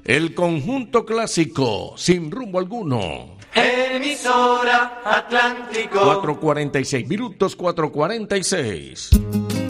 El conjunto clásico, sin rumbo alguno. Emisora Atlántico. 4:46 minutos, 4:46.